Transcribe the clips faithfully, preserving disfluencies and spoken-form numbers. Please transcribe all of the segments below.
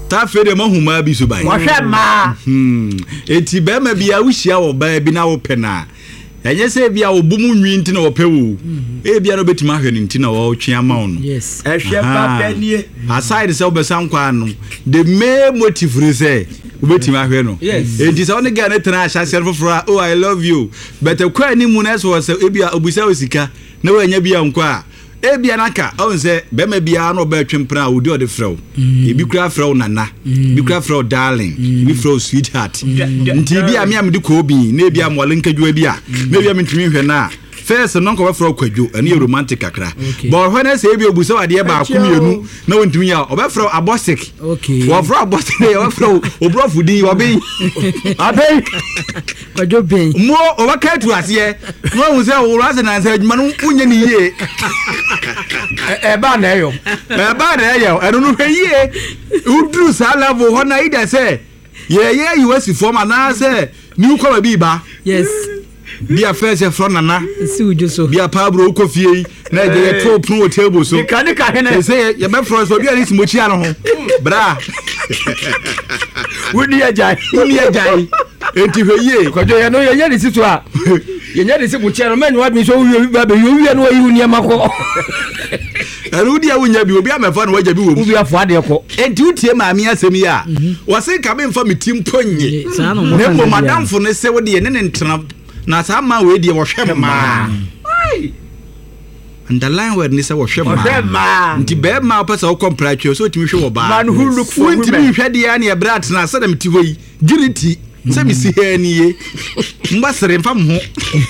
ta fe de mahuma bi so ban wo hwe ma hmm enti be ma bia wo hia wo ba bi na wo pe na enye se bia wo bumu nwi nti na wo pe wo e bia no betima ahwe ni nti na wo twe ama wo no yes e hwe pa panie aside se wo be sankwa no the main motive re say wo betima ahwe no enti se woni ga na tena ahya self for oh I love you but kwa ni mu na so se e bia obusa osika na wo anya bia nkwa ebia naka on se be ma bia no ba twempra odi odi frew e bi kura frew nana bi kura frew darling bi frew sweetheart nti bia me am di ko bi na bia mo lenkadwa bia na bia mentumi hwe na first no ko ba frew kwadwo ene romantic akra but when say bia obusa wade ba akumienu na wontumi ya oba frew abosik okay wo frew abosik e wo frew obrofu din wo be abey kwadwo ben mo oba ka tu ase no wo se wo rase na se adwuma no unye ni ye e ba na yo e ba na yo eno no hweye udru sa level ho na ida se ye ye you was form na se new come bi ba yes bia first from nana si ujo so bia pa bro ko fie na je ye top no table so ka ne ka hene se ye be from so bia ni simochi ano ho bra woni ajai woni ajai enti hweye kwadwo ye no ye ye ni situ a ye nya de se ku che no menyo admi so wi ba be yo wi no yi uni amako anu dia wonya bi obi amefa no waja bi wo obi afo ade ko enti utie maami asem ya wo se ka be mfa metim ponye ne mo madam fo ne se wo de ne ne ntena na sama we de wo hwe ma ai underline word ni se wo hwe ma nti be ma pesa wo compare so timi hwe wo ba man who look for women timi hwe de ya ne brat na sadam ti hoyi giriti se mi si haniye mbasere mfa mo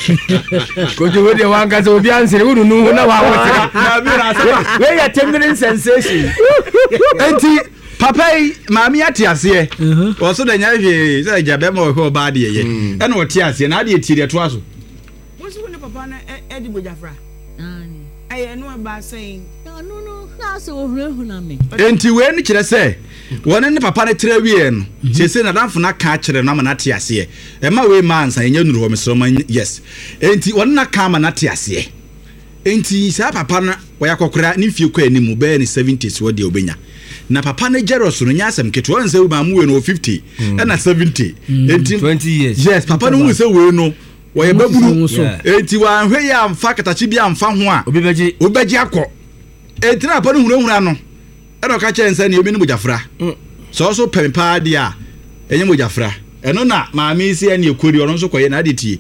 kojo we de wanga so obi ansere wonu nu na wa wotere na bi ra se we ya teminin sensation enti papa maami ati ase wo so da nya hwe se jabe ma wo hwe ba de ye e na wo ti ase na de ti de to aso wo so ne papa na e di bojafra ani aye no ba saying no no na so wo hwe hu na me enti we ni kire se wona ne papa ne tre wie no sese na danfo na ka kire na ma na ti ase e ma we man san nya nuru ho mesro yes enti wona na ka ma na ti ase enti sa papa na wo yakokora ni fie kwa animu be ni seventies wo de obenya na papa ne jeros no nya asem keto won se we ma mu we no fifty na seventy enti twenty years yes papa no hu se we no wo ye baburu enti wa hwe ya amfa katachi bia amfa ho a obi beji obeji akọ enti na papa no hunahuna no e no ka che nsa ne obi ni mojafra so so pempa de a enye mojafra eno na maami isi ene ekori ono so koye na adetie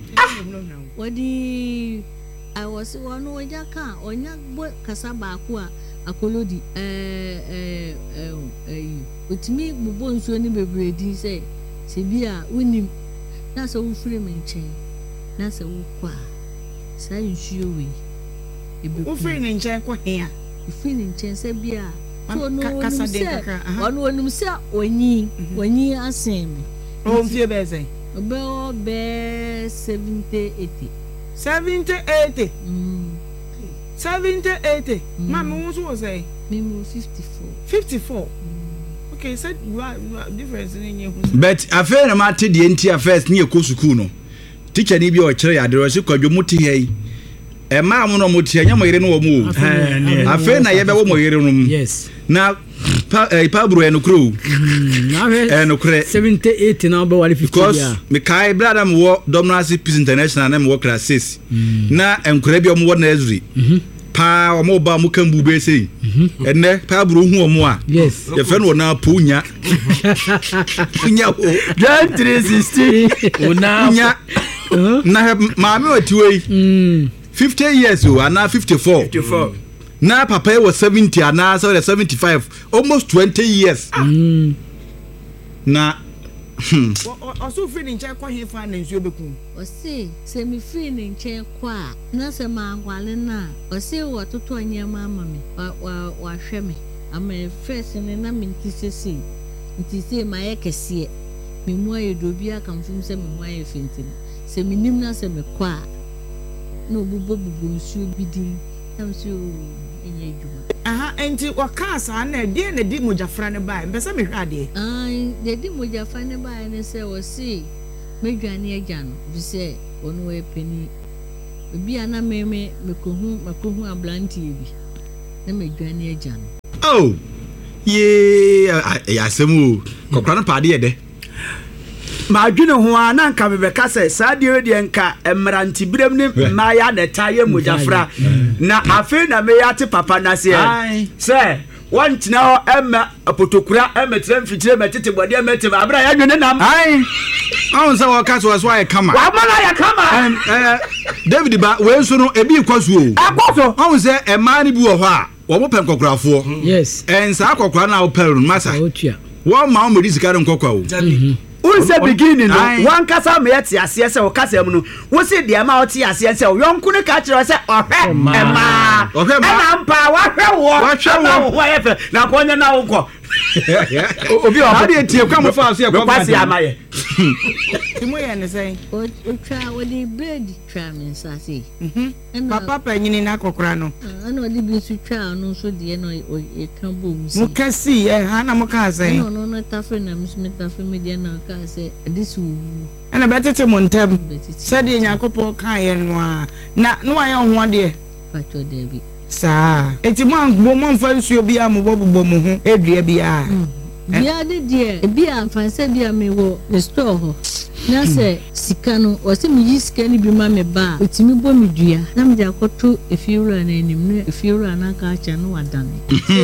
wadi I was one wajaka onya kasa ba ku a akolodi eh eh eh otimi bubo nso ni bebredi say se bia unim na so wo free menchen na se wo kwa sa nsuo we ebe wo free ne nchen ko hia free ne nchen se bia so no kasa de kakra ono onum se onyi onyi asem o mfie be say obe obe seventy eighty seventy eighty mm seventy eighty mama who so say me fifty-four fifty-four mm. Okay said difference in you but affair na mate de enti affairs ni ekọ school no teacher ni bi o kire ya de ro se kwadwo muti hei e ma mo no muti anya mo yire no wo mu affair na ye be wo mo yire no mu yes na pa eh, pa bro eno kro na eno kre seventy eight na be wale fifty because me kai brother mo wo Dominican Peace International na mo wo class six na enkure bi o mo wo na Ezri pa o mo ba mo kan bube sei enne pa bro hu o mo a yes ye fe no na punya punya o John three sixty una na ma me otiwe fifty years o ana fifty-four fifty-four na papa was seventy and now so seventy-five almost twenty years mm. na o so free nchen kwa he fa na nsuo beku o se se mi free nchen kwa na se ma angwale na o se wo toto nyama ama me wa wa hwe me ama first ne na me ntisese ntise ma ye kese me mu aye do bia kamfum se me mu aye fentin se me nim na se me kwa no bubo bubo nsuo bidin am so enye djuma aha enti wakasa na de na di mojafra ne ba mpesa me hwade ai de di mojafra ne ba ne se wo si medwane agya no bi se ono we peni bi ana meme mekohu mekohu ablantie bi na medwane agya no oh ye ya semu kokra no paade ye de ma adwene ho ana nka bebeka se saade de nka emranti birem ne maya na taye mojafra na afi na me ya te papa na se se wantina ho emma apotokura emetre mfitire metete bode emete abra ya dwene nam ai awon sa wo kaso so aye kama wa mana ya kama eh David ba we so no ebi kwaso o akwaso awon se e ma ni bi wo ho a wo mo pen kokorafo yes en sa kokora na wo perun masa otua wo ma wo medi sika no kokwa o unse beginning no wan kasa me yete ase se o kasa mu no wo se de ma o ti ase se o yonku ne ka kire se ohwe ema ohwe ma na mpa wa hwe wo wa hwe wo ye fe na ko nya na wo ko obi o ba de tie kwa mo fa so ye kwa kwasi amaye Timo ye ne say o twa wo di bread twa me nsase mhm papa panyini na kokora no ana o di bi su twa no so de no e kan bom si mo kasi eh ha na mo ka say no no no tafe na mi tafe me de na ka say this wu ana betete mo ntem se de nyakopo kan ye no a na no aye ho de pacho de bi sa eti mo angbo mo mfa nsuo bia mo bobo mo ho edua bia bia de de bia mfanse bia me wo the store ho na se sika no o se mi yiska ni bi ma me ba otimi bo mi dua na me ja koto efiura na enim na efiura na ka acha no wadane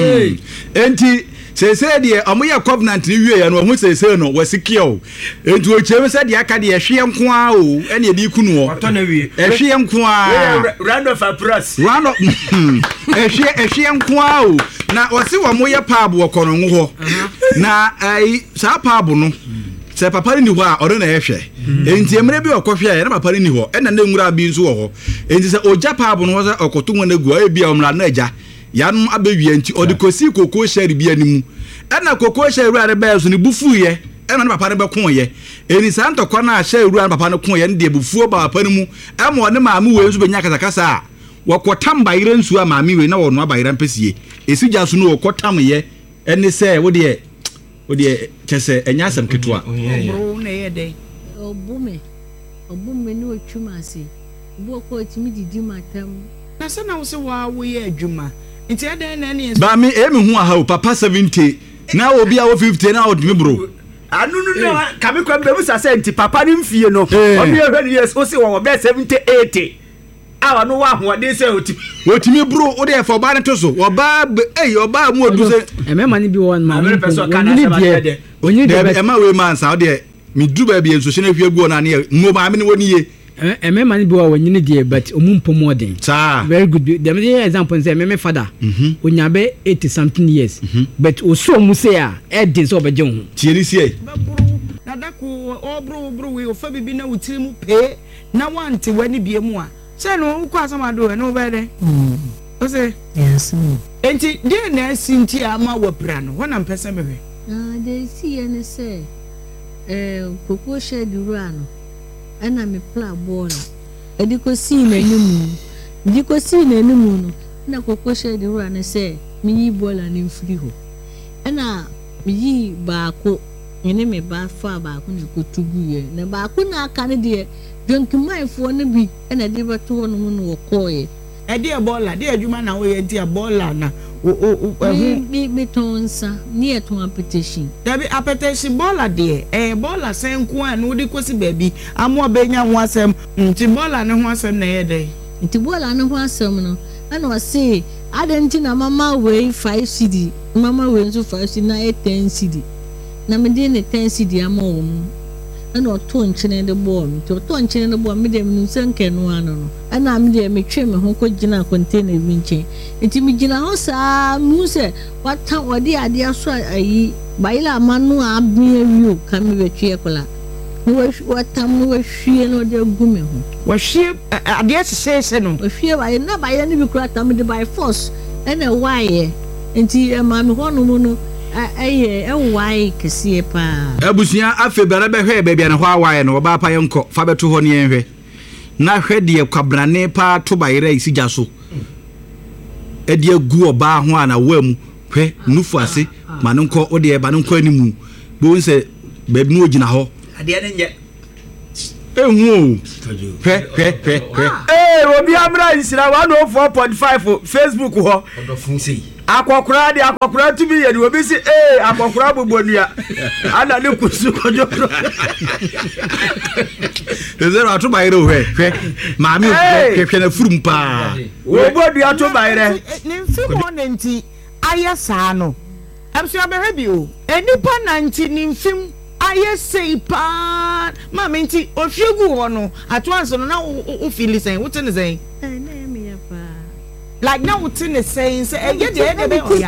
enti se se de omo ye covenant ni wie ya no ho se se no wasiki o enti o chem se de aka de ehwe nko a o ene e di kunu o wato na wie ehwe nko a round of applause round of ehwe ehwe nko a o na o se wo mo ye paabo okono ngo ho na ai sa paabo no se papa ni ho a oro na ehwe enti emre bi okohwe na papa ni ho ena na nwura bi nso ho enti se oja paabo no ho okoto nwa na gu a bi a omra na eja yanum abewie nti odikosi koko share bi animu ena koko share ru are ba so ni bufu ye ena na papa ne be kon ye eni sa ntokwa na share ru are papa ne kon ye ne de bufu ba papa ne mu ema one maami we nso benya kasakasa a wakotam bayire nsu a maami we na wono abayira mpesie esija so no wakotam ye ene se wo de wo de kese enya asem keto a bro na ye de obume obume ni otwuma ase bo ko timi didi matam na se na wo se wa wo ye adwuma nti eden na ne ba mi emi hu aha o papa seventy na obi a wo fifty na o dimi bro anu nu no ka me kwa be musa se nti papa ni mfie no o mi ehwe ni yes o se wo be seventy eighty awa no wa ho de se otimi otimi bro o de for ba ne to so wo ba eh o ba mu odu se emema ni bi won ma amere person kana se ba de onyi de ema we man sa o de mi du ba bi enso hye na hwe gu na ne mo ma me ne woni ye emema ni bi wa wonyi de but omumpo modern sa very good dem dey example say me father onyabe eighty something years but oso mu say a e dey so obeje ho tie ni sie na dako obro bro we o fa bibi na wutiri mu pe na wante wani bie mu a se no ko asamado e no be de o se yes enti de na sinti ama wapra no wona mpese mehwe ah de si ene se eh koko shade ru ano ana me pla bola ediko si na nimu ediko si na nimu no na koko shade ru ano se mi yi bola ni mfiri ho ana mi yi baako ene me ba fa baako na kotugu ye na baako na aka ne de jonkimanfo ne bi ana de bato no mu no koye e de bola de adwuma na wo ye de bola na o o ehu mi mi tonsa ni eton apetition dabi apetition bola de eh bola senku an wo de kosi baby amo benya ho asem nti bola ne ho asem na ye de nti bola ne ho asem no ana o se adenti na mama we five C D mama we nso five C D na ten C D na me de ne ten C D ama wo mu ana o to nchene de ball to to nchene de ball me de me nsenke no ano no ana me de me twe me ho ko gina container bi nche nti me gina ho sa mu se wata odi ade aso ayi baila manu abie wiu ka me betwe kola no wata mu wahwie no de gume ho wahwie ade se se no wahwie ba na ba ye ni bi kura ta me de by force ana why nti e ma me ho no mu no aye e why kese pa abusia afe bere be hwe be bia ne ho awaye no ba pa ye nko fa beto ho ne enhwe na hwe de kwabrane pa to bayira isija so e de agu oba ho ana wam hwe nufu ase ma no nko o de ba no nko animu bo nse ba bi no gina ho ade ne nye ehu hwe hwe hwe eh obi amra isira one oh four point five Facebook ho odofun sei akokora de akokora to bi ye no obi si eh akokora bobonua ana ne kusu kojo Ezero atu bayire hwe hwe maami hwe hwe na furum pa wo bodua to bayire ne mfi mo nenti aye saa no amso abehwe bi o enipa nanti ne mfim aye sei pa ma menti ofegu ho no atoanso no na o feel sen wo tene sen na me ya pa like now what in the saying say eh dey dey be oya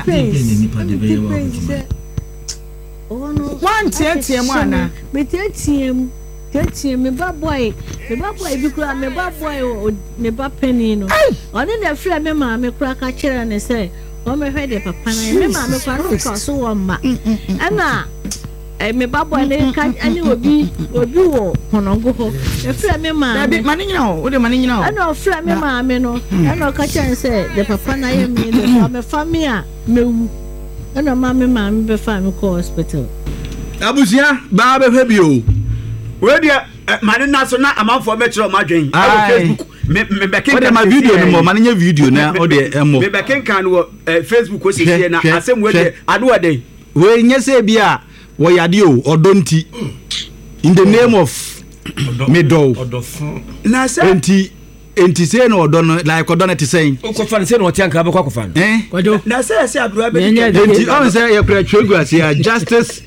oh no one tie mu ana me tie tie tie me ba boy me ba boy bi kura me ba boy me ba penny no oni na frɛ me ma me kura ka kyerɛ ne sɛ o me hwɛ de papa na me ma me kura ko so wo ma ana eh me ba boy ne ka ani obi obi wo honongo ho e frɛ me ma na bi mane nyina ho wo de mane nyina ho ana o frɛ me ma me no ana o ka kyerɛ sɛ de papa na ye me de me fa me a mewu ana ma me ma me be fa me ko hospital abusia ba be hwe bi o we dia mane na so na amanfo me kyerɛ o madwen e Facebook me me be ken ma video no mo mane nya video na o de emo me be ken kan wo Facebook o sisi na asem we de ado ade we nya se bi a wo yade o odonti in the name of medo odofo na se enti enti se no odon like odon eti sen o ko fan se no tianka be kwa ko fan eh kwajo na se se abro be enti on say ye kra twegu ase ya justice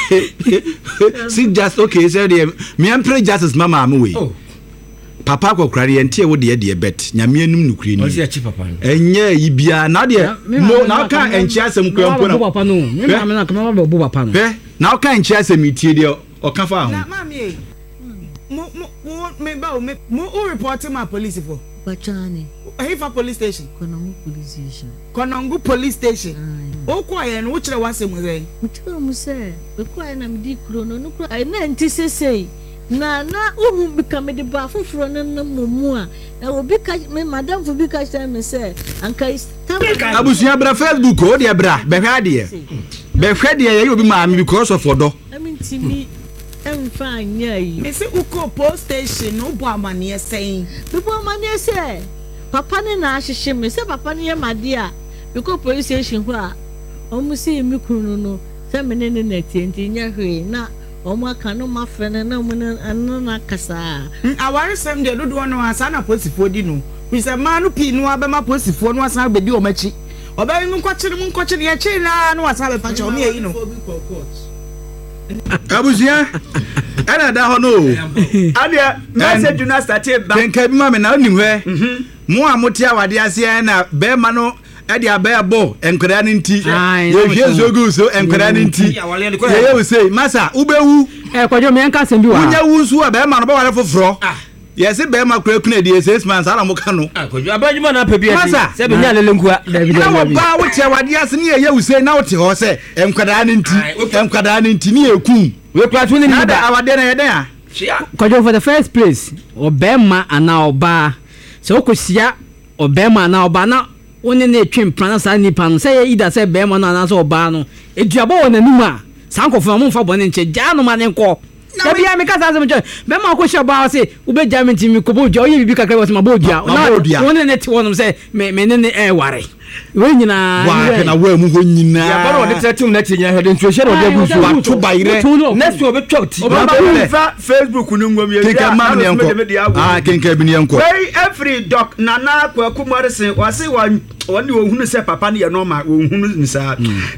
see just okay say the me am pray justice mama am we papa ko krare enti e wo de de bet nyame anum nukuri ni o se chi papa enye yibia na de no na ka enchi asem kwa mpo na papa no me ma me na ka ma be bo papa no eh na ka enchi asem itie de o ka fa ho na mami mo mo me ba o me mo o report my police for bachani Hifa police station Konongo police station Konongo police station o kwa ye no wo kire wase mu ze mo kire mu se be kwa na me di kuro no no kuro na nti sesei na na uhu bika me de ba foforo no no mu a na obi ka me madam fo bi ka sha me se anka abusia bra Facebook o de bra be hwa de be hwa de ye obi ma me because of odo I mean timi em fan yai me se uko police station no bo amane sen be bo amane se papa ne na ahihye me se papa ne ye made a uko police station ho a omu se mi kunu no se me ne ne na tienti nya hwe na omo aka no ma frene na mo na na kasa aware sem de dodo no asa na posifo di no we say man no pi no abema posifo no asa bedi o machi oba mi nkwokyere mu nkwokyere ye chi na no asa be pa che o me yi no abusia ana da ho no adia message na start ba kenka bi ma me na onim hwe mo amote awade ase na be ma no e dia be bo enkwara ne nti ye hwe zogu so enkwara ne nti ye ye we say masa ubewu eh kwajo me enka sem bi wa unya wu so be ma no be wale foforo yes be ma kura kuna die six months ala mo ka no kwajo abajuma na pa bia se be nya lele nkua david na ba wo tie awade ase ne ye we say na wo te ho se enkwara ne nti enkwara ne nti ne ekun we platoon ni da awade na ye den a kwajo for the first place obema ana oba so okosia obema ana oba na one na etwe mpana sa nipa no say ida say bema no ana so oba no eduabo wona numa sankofo mo mfa bone nche ja no ma ne nko da bia me kasa azem nche bema ko hye ba say ube jam ntimi ko bo oye bibi kakra was ma bo odua na one na ti wono say me me ne e ware we nyina wa na wa mu ho nyina ya baro de tretum na ti nya hede ntwe no de gu so wa to bayire next we be twot ti ba Facebook nu ngom ye kenka ma ne enko ah kenka bi ne enko wey every doc nana kwaku morrison wase wan wani ohunu se papa ne ye normal ohunu nsa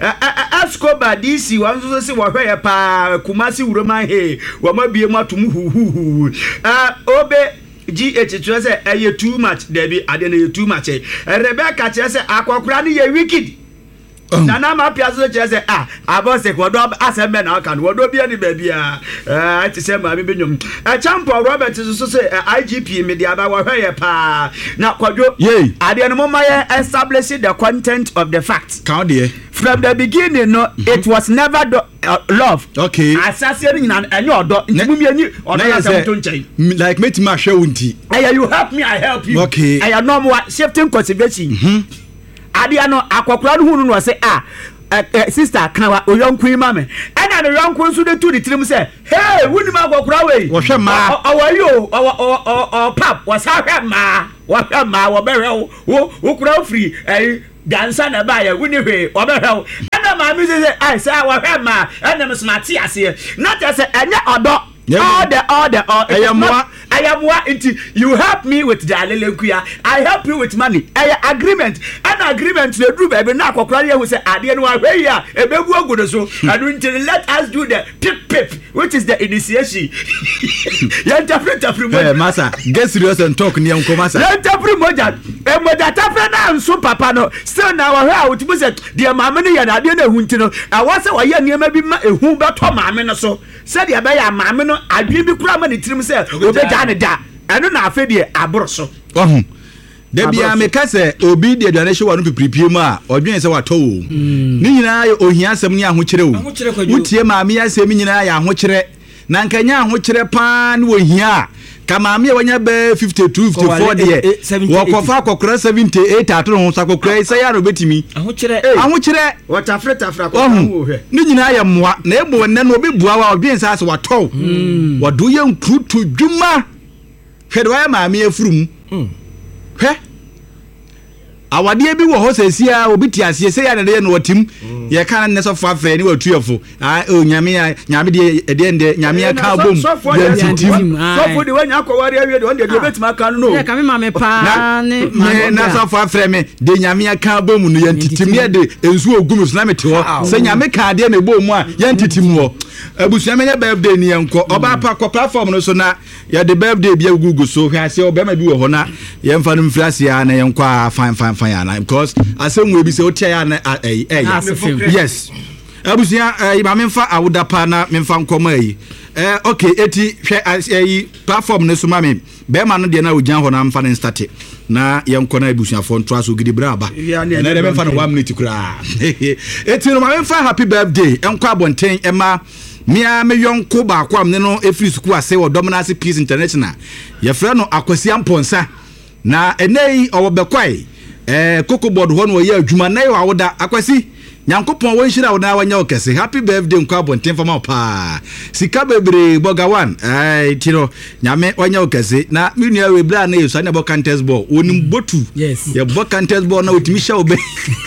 Escobar D C wan so se wo hwe ye pa Kumasi Uroman he wa ma bie mu atum hu hu hu ah obe G H two say eh too much there be ade na too much eh Rebecca che say akokura ne ye wicked nana ma piazo che say ah abose ko do asembe na aka no do bia ni ba bia eh ti say ma be benyum eh champo Robert so say I G P media ba wo hwe ye pa na kwadwo ade no mo ma ye establish the content of the fact count there from the beginning no mm-hmm. It was never do, uh, love okay asase ni na enye odo ntimi mi ani odo na say to nchen like me ti ma hwe wonti eh you help me I help you okay eh no mo shifting conservation mhm ade no akokora no hunu no say ah sister kan wa oyonku ma me ena no yonku nso de tu di tirim say hey wuni ma akokora we wo hwe ma awayo o pap was ha hwe ma wo hwe ma wo be hwe wo wo kura free eh gansa na ba ya wuni hwe obehwe ana ma mi say I say wa hwe ma ana me smart ase not just enya odo all the all the all ayamwa ayamwa inti you help me with the alelekuya I help you with money ay agreement an agreement na do baby na akokora ye hu say ade no wa hwe ya ebebu ogudo so and let us do the pip pip which is the initiation ya interpret afri mo eh masa get serious and talk ni enko masa ya interpret moja e moja tafre na nso papa no still na wa hwe a utibu say de maame no ya na ade na hu ntino awase wa ye niam bi ma ehu beto maame no so say de be ya maame no adwe bi kura ma ne tirim say obeja ne da eno na afa de aboro so ohun de bia me ka say obi de aduane hye wa no pipiripie mu a odwen say wato wo ni nyina ye ohia asem ni ahokyere wo wutie maame asem nyina ya ahokyere na nkanya ahokyere pa ni ohia ka maame wanya be fifty-two fifty-four de wo kofa kokora seventy-eight atoro ho sakokora say ya no betimi ahokyere ahokyere watafre tafra ko wo hwe ni nyina ya moa na ebo ne no obi bua wa odwen say ase wato wado ye nkrutu dwuma hwede wa maame afurum hwe awade bi wo ho sesia obi ti ase se ya ne no watim ye kan ne so fa fa ni watuefo ah o nyame ya nyame de de de nyame ya ka bom ye titim so for the when akwari awie de on de betima kan no ya ka me mame pa ne na so fa fra me de nyame ya ka bom no ye titim ye de ensu ogum so na mete ho se nyame ka de na bom a ye titim ho abusu me nya birthday ni enko oba pa ko platform no so na ya de birthday bi agugu so hwa se obema bi wo ho na ye mfa no mfrase ya na ye enko a fine fine fine ya because asemwe bi se otia ya na eh eh yes abusia eh ma memfa awuda pa na memfa nkoma yi eh okay eti hwe eh platform ne so ma me be ma no de na ojan ho na mfa ne start na ye nkona abusia fo nto aso gidi bra ba na de memfa no one minute kura eti no ma memfa happy birthday enko abonten ema mia me yonko ba kwa me no efri school ase wo Dominance Peace International ye fra no akwasi amponsa na enei owobekwai eh koko board ho no ye adwuma na ye awoda akwasi nyankopon won hira wo na wanya okese happy birthday nkwa bonten fama pa sika bebre boga one ai tiro nyame wanya okese na minua we bra na yeso na bo contest ball onim botu yes ye bo contest ball na otimisha obe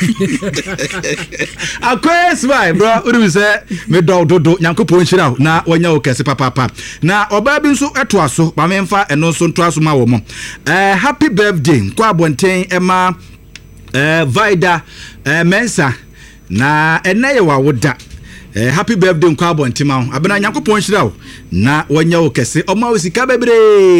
akwes bai bro uri se me do dodo nyankopon hira na wanya okese papa pa na oba bi nso eto aso ba memfa eno nso nto aso ma wo mo eh happy birthday nkwa bonten ema eh Vida eh Mensa na enaye wa woda eh happy birthday nkwa bontima abena nyankopon hira na wanya wo kese oma osika bebre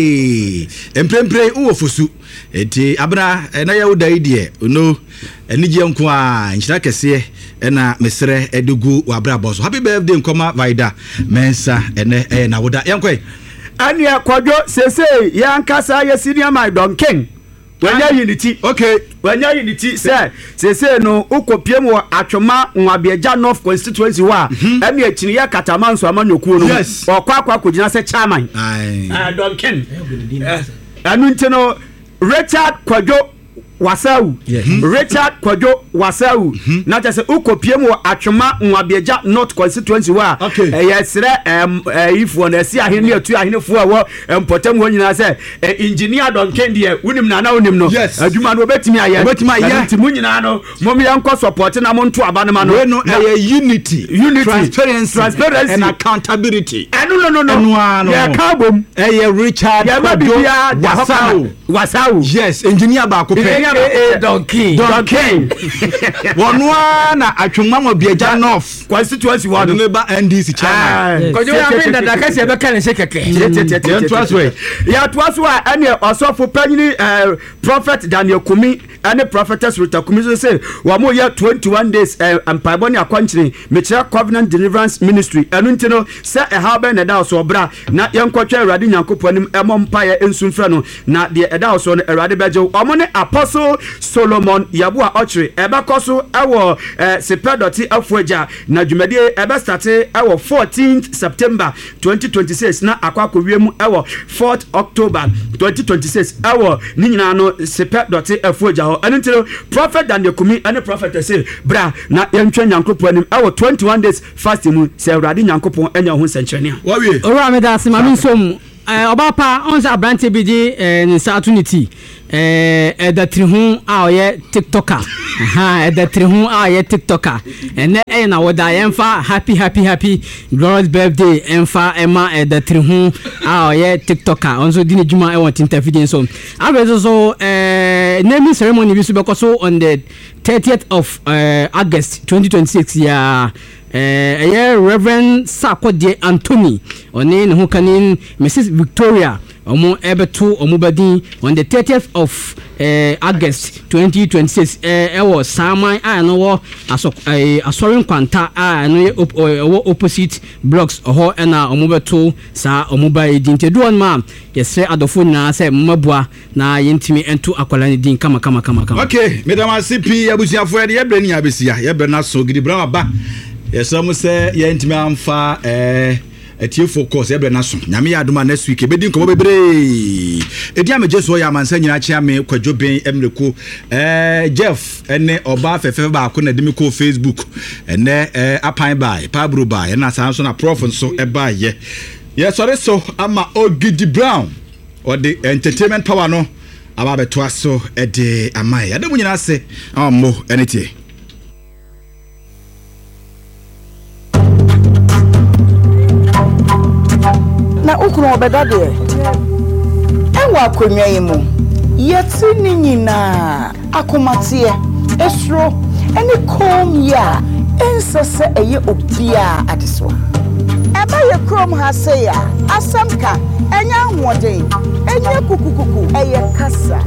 emprempre wo fosu eti abena enaye woda idie no enije nko a nhira kese ena mesre edugu wa bra boso happy birthday nkoma Vida Mensa ene eh na woda yankwe ania kwadwo sese yankasa ye senior my don king wanya unity okay wanya unity say say say no ukopiem wo atwoma nwabeja North constituency wa emi akini ya katamanso amanyokuo no okwa akwa kogina se chairman ah Duncan anu ntino Richard Kwadwo Wasau yes. Richard Kwadwo Wasau mm-hmm. na just ukopiem wo atwoma nwabeja North constituency wa okay. eh yesre em ifo na si ahene atu ahene fo wo empotem ho nyina se engineer Duncan de unim na na unim no adwuma no betimi aye betimi aye ntimu nyina no mom yanko support na mo nto aba no we no eh unity unity transparency transparency and accountability eno no no no ya kabom eh Richard Kwadwo Wasau Wasau yes engineer ba ko pe eh Donkey Donkey wonwa na atwoma mo biaja North constituency wa no ba N D C chairman ko jo ya pinda da ka se be kan se keke ya twaswe ya twaswe ane osofo panyini prophet Daniel Kumi ane prophetess Rita Kumi so say wa mo ya twenty-one days empire ni akwanchire mechira covenant deliverance ministry anu ntino se e ha be na da so bra na yenkotwa Awurade Nyankopon nim emo mpaye ensumfra no na de e da so no Awurade beje omo ne apostle Solomon Yabua Ochre eba koso ewo sepedoti afuaja na dwumadie eba starte ewo fourteenth September twenty twenty-six na akwako wiemu ewo fourth October twenty twenty-six ewo ni nyina no sepedoti afuaja ho anintiro prophet Daniel Kumi ane prophet say bra na yentwa Nyankopon anim ewo twenty-one days fasting mu se Awurade Nyankopon enya ho senchene a wawie ora me da sima mi nsom oba pa onza abrante bi di nsa atunity eh edatri hu a oye TikToker ha ɛda tiri ho a yɛ tiktoker ɛnɛ ɛyɛ na wɔda yɛmfa happy happy happy glorious birthday ɛmfa ɛma ɛda tiri ho a ɔyɛ tiktoker ɔnso di ne dwuma ɛwɔ tintafidie so afei so so ɛɛ naming ceremony bi so bɛkɔ so on the thirtieth of uh, August twenty twenty-six ya ɛyɛ uh, Reverend Sarkodie Anthony ɔne ne ho kanin Missus Victoria ɔmo ɛbɛto ɔmo badin on the thirtieth of uh, August twenty twenty-six ɛwɔ Saman a no wɔ aso asɔre nkwanta a no yɛ ɛwɔ opposite blocks ɔhɔ ɛna ɔmo bɛto saa ɔmo ba yi din te do on ma yɛsɛ adɔfo nyinaa sɛ mmabua na yɛntimi ɛnto akwala ne din kama kama kama kama. Okay, madam asipi abusuafo yɛ yɛbrɛ ni abesia yɛbrɛ na so gidi bra ba yɛsɛ mo sɛ yɛntimi amfa ɛɛ etie focus yɛbrɛ na so nyame yɛ adoma next week ebedi nkɔmɔ bebree edi ameje so yɛ amansa nyina kyea me kwadwo ben emreko ɛɛ Jeff ɛne ɔba fɛfɛ ba ko na de me ko Facebook ɛnɛ ɛɛ apan bai pabro bai ɛna san so na prof nso ɛba yɛ yɛsɔre so ama Ogidi Brown ɔde entertainment power no aba beto aso ɛde amai ade mu nyina ase ammo ɛne tie na ukuru obeda de enwa akonwa yi mu yeti ni nyina akomatie esro eni kom ya ensese eye obia adeso eba ye krom ha se ya asamka enya nwode enya kukukuku eye kasa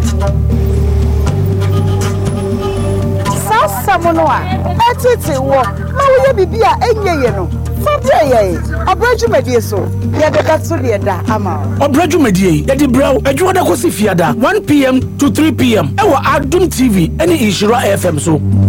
sasa mono a etiti wo ma wo ye bibia enye ye no Fabia, Obrajumedie so. Yabekatsu da ama. Obrajumedie, yadi bro, ejuwa da kosi fiada one p m to three p m Ewa Adum T V, any Ishira F M so.